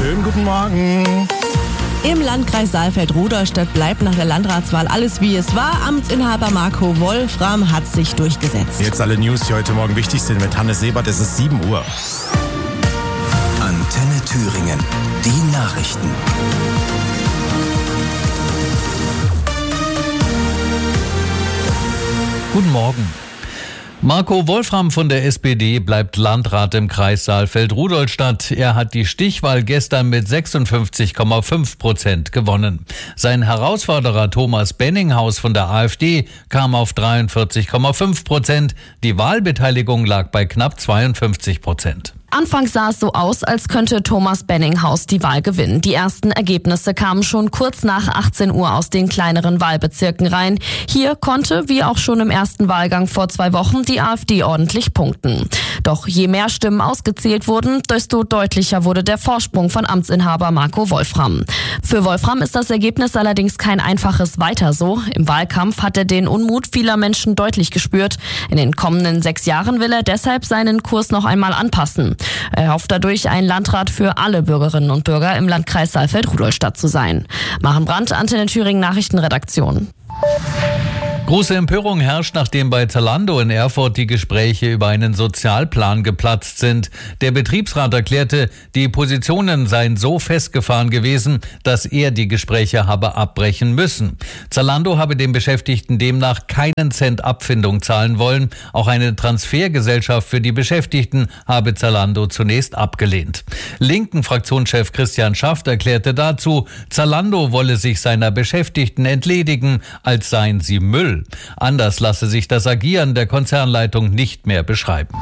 Schönen guten Morgen. Im Landkreis Saalfeld-Rudolstadt bleibt nach der Landratswahl alles wie es war. Amtsinhaber Marco Wolfram hat sich durchgesetzt. Jetzt alle News, die heute Morgen wichtig sind mit Hannes Sebert. Es ist 7 Uhr. Antenne Thüringen. Die Nachrichten. Guten Morgen. Marco Wolfram von der SPD bleibt Landrat im Kreis Saalfeld-Rudolstadt. Er hat die Stichwahl gestern mit 56,5% gewonnen. Sein Herausforderer Thomas Benninghaus von der AfD kam auf 43,5%. Die Wahlbeteiligung lag bei knapp 52%. Anfangs sah es so aus, als könnte Thomas Benninghaus die Wahl gewinnen. Die ersten Ergebnisse kamen schon kurz nach 18 Uhr aus den kleineren Wahlbezirken rein. Hier konnte, wie auch schon im ersten Wahlgang vor 2 Wochen, die AfD ordentlich punkten. Doch je mehr Stimmen ausgezählt wurden, desto deutlicher wurde der Vorsprung von Amtsinhaber Marco Wolfram. Für Wolfram ist das Ergebnis allerdings kein einfaches Weiter so. Im Wahlkampf hat er den Unmut vieler Menschen deutlich gespürt. In den kommenden 6 Jahren will er deshalb seinen Kurs noch einmal anpassen. Er hofft dadurch, ein Landrat für alle Bürgerinnen und Bürger im Landkreis Saalfeld-Rudolstadt zu sein. Maren Brandt, Antenne Thüringen Nachrichtenredaktion. Große Empörung herrscht, nachdem bei Zalando in Erfurt die Gespräche über einen Sozialplan geplatzt sind. Der Betriebsrat erklärte, die Positionen seien so festgefahren gewesen, dass er die Gespräche habe abbrechen müssen. Zalando habe den Beschäftigten demnach keinen Cent Abfindung zahlen wollen. Auch eine Transfergesellschaft für die Beschäftigten habe Zalando zunächst abgelehnt. Linken Fraktionschef Christian Schaft erklärte dazu, Zalando wolle sich seiner Beschäftigten entledigen, als seien sie Müll. Anders lasse sich das Agieren der Konzernleitung nicht mehr beschreiben.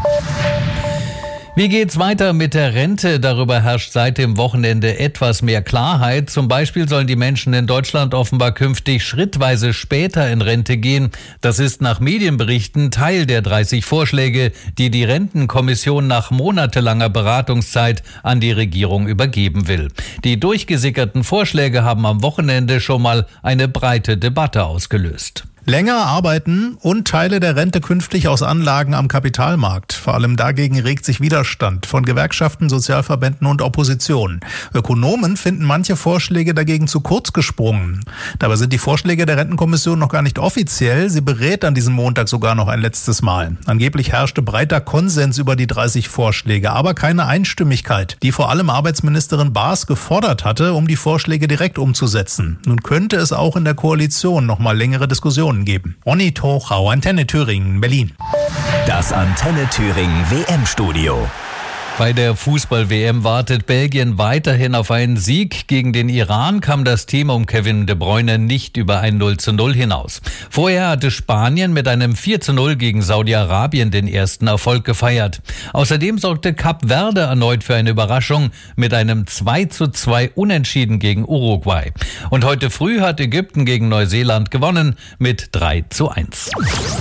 Wie geht's weiter mit der Rente? Darüber herrscht seit dem Wochenende etwas mehr Klarheit. Zum Beispiel sollen die Menschen in Deutschland offenbar künftig schrittweise später in Rente gehen. Das ist nach Medienberichten Teil der 30 Vorschläge, die die Rentenkommission nach monatelanger Beratungszeit an die Regierung übergeben will. Die durchgesickerten Vorschläge haben am Wochenende schon mal eine breite Debatte ausgelöst. Länger arbeiten und Teile der Rente künftig aus Anlagen am Kapitalmarkt. Vor allem dagegen regt sich Widerstand von Gewerkschaften, Sozialverbänden und Opposition. Ökonomen finden manche Vorschläge dagegen zu kurz gesprungen. Dabei sind die Vorschläge der Rentenkommission noch gar nicht offiziell. Sie berät an diesem Montag sogar noch ein letztes Mal. Angeblich herrschte breiter Konsens über die 30 Vorschläge, aber keine Einstimmigkeit, die vor allem Arbeitsministerin Baas gefordert hatte, um die Vorschläge direkt umzusetzen. Nun könnte es auch in der Koalition noch mal längere Diskussionen geben. Ronny Tochau, Antenne Thüringen, Berlin. Das Antenne Thüringen WM-Studio. Bei der Fußball-WM wartet Belgien weiterhin auf einen Sieg. Gegen den Iran kam das Team um Kevin De Bruyne nicht über ein 0:0 hinaus. Vorher hatte Spanien mit einem 4:0 gegen Saudi-Arabien den ersten Erfolg gefeiert. Außerdem sorgte Kap Verde erneut für eine Überraschung mit einem 2:2 Unentschieden gegen Uruguay. Und heute früh hat Ägypten gegen Neuseeland gewonnen mit 3:1.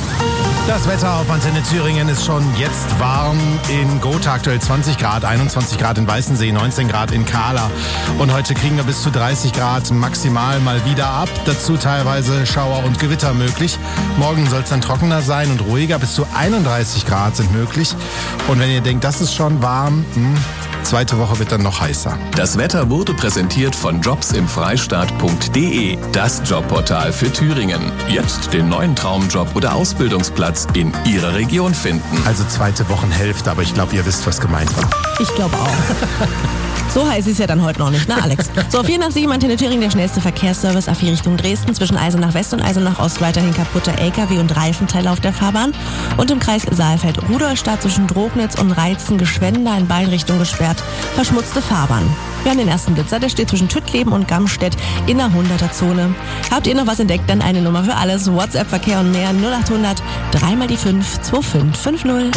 Das Wetter auf Antenne Thüringen ist schon jetzt warm. In Gotha aktuell 20 Grad, 21 Grad in Weißensee, 19 Grad in Kahla. Und heute kriegen wir bis zu 30 Grad maximal mal wieder ab. Dazu teilweise Schauer und Gewitter möglich. Morgen soll es dann trockener sein und ruhiger. Bis zu 31 Grad sind möglich. Und wenn ihr denkt, das ist schon warm, zweite Woche wird dann noch heißer. Das Wetter wurde präsentiert von jobsimfreistaat.de, das Jobportal für Thüringen. Jetzt den neuen Traumjob oder Ausbildungsplatz in Ihrer Region finden. Also zweite Wochenhälfte, aber ich glaube, ihr wisst, was gemeint war. Ich glaube auch. So heiß ist es ja dann heute noch nicht, ne Alex? So, 4 nach 7, Antenne Thüringen, der schnellste Verkehrsservice A4 Richtung Dresden. Zwischen Eisenach West und Eisenach Ost weiterhin kaputter LKW und Reifenteile auf der Fahrbahn. Und im Kreis Saalfeld-Rudolstadt zwischen Drognitz und Reitzen-Geschwender in beiden Richtungen gesperrt. Verschmutzte Fahrbahn. Wir haben den ersten Blitzer, der steht zwischen Tüttleben und Gamstedt in der 100er-Zone. Habt ihr noch was entdeckt, dann eine Nummer für alles. WhatsApp-Verkehr und mehr 0800 3 mal die 5 2550.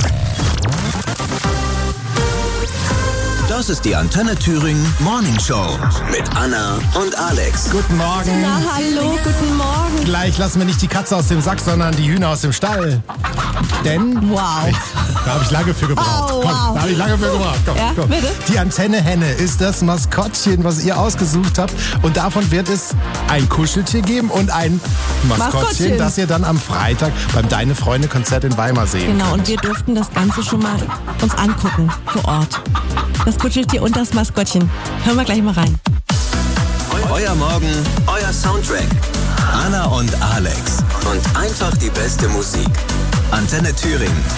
Das ist die Antenne Thüringen Morning Show mit Anna und Alex. Guten Morgen. Na hallo, guten Morgen. Gleich lassen wir nicht die Katze aus dem Sack, sondern die Hühner aus dem Stall. Denn Wow. da habe ich lange für gebraucht. Oh, Komm, wow. da habe ich lange für gebraucht. Komm, Ja, komm. bitte? Die Antenne-Henne ist das Maskottchen, was ihr ausgesucht habt. Und davon wird es ein Kuscheltier geben und ein Maskottchen, das ihr dann am Freitag beim Deine Freunde-Konzert in Weimar sehen Genau, könnt. und wir durften das Ganze schon mal uns angucken vor Ort. Das Kuscheltier und das Maskottchen. Hören wir gleich mal rein. Euer Morgen, euer Soundtrack. Anna und Alex. Und einfach die beste Musik. Antenne Thüringen.